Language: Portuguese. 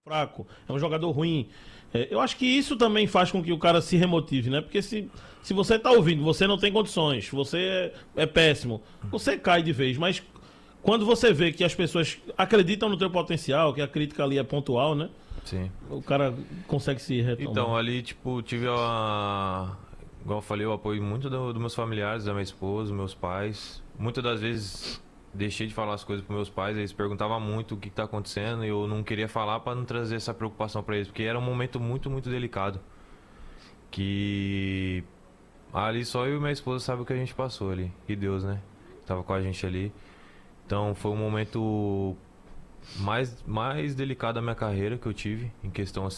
fraco, é um jogador ruim. Eu acho que isso também faz com que o cara se remotive, né? Porque se você tá ouvindo, você não tem condições, você é péssimo, você cai de vez. Mas quando você vê que as pessoas acreditam no teu potencial, que a crítica ali é pontual, né? Sim. O cara consegue se retomar. Então, ali, tipo, tive a... Igual eu falei, o apoio muito dos meus familiares, da minha esposa, dos meus pais. Muitas das vezes deixei de falar as coisas pros meus pais, eles perguntavam muito o que tá acontecendo e eu não queria falar para não trazer essa preocupação para eles, porque era um momento muito, muito delicado. Que ali só eu e minha esposa sabem o que a gente passou ali. E Deus, né? Tava com a gente ali. Então foi um momento mais delicado da minha carreira que eu tive, em questão assim.